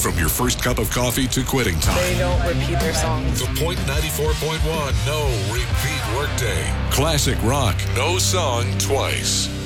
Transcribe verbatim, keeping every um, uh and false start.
from your first cup of coffee to quitting time. They don't repeat their songs. The Point ninety-four point one No Repeat Workday. Classic rock, no song twice.